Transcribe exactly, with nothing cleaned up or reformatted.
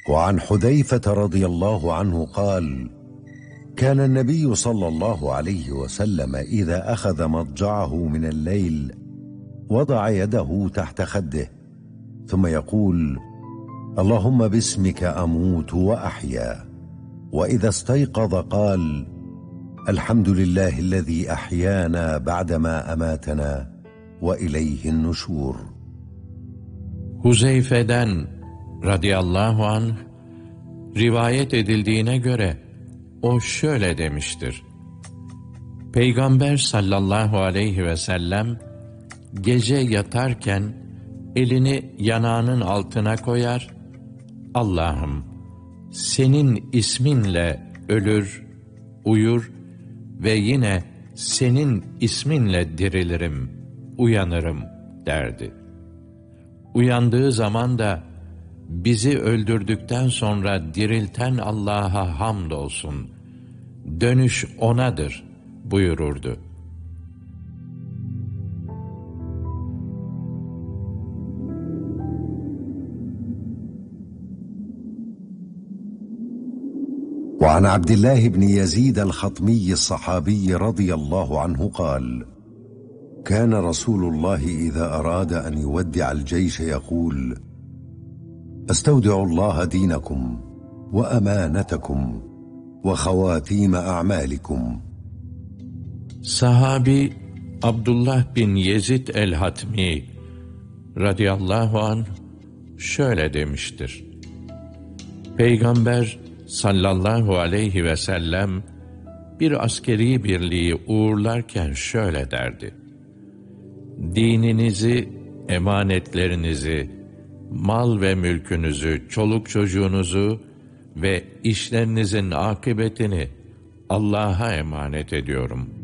وعن حذيفة رضي الله عنه قال: كان النبي صلى الله عليه وسلم إذا أخذ مضجعه من الليل وضع يده تحت خده ثم يقول: اللهم باسمك أموت وأحيا. وإذا استيقظ قال: الحمد لله الذي أحيانا بعدما أماتنا وإليه النشور. Huzeyfe'den radıyallahu anh rivayet edildiğine göre o şöyle demiştir: Peygamber sallallahu aleyhi ve sellem gece yatarken elini yanağının altına koyar, Allah'ım senin isminle ölür, uyur ve yine senin isminle dirilirim, uyanırım derdi. Uyandığı zaman da bizi öldürdükten sonra dirilten Allah'a hamdolsun, dönüş O'nadır buyururdu. وعن عبد الله بن يزيد الخطمي الصحابي رضي الله عنه قال: كان رسول الله إذا أراد أن يودع الجيش يقول: أستودع الله دينكم وأمانتكم وخواتيم أعمالكم. Sahabi Abdullah bin Yezid el-Hatmi radıyallahu anh şöyle demiştir: Peygamber sallallahu aleyhi ve sellem bir askeri birliği uğurlarken şöyle derdi: dininizi, emanetlerinizi, mal ve mülkünüzü, çoluk çocuğunuzu ve işlerinizin akıbetini Allah'a emanet ediyorum.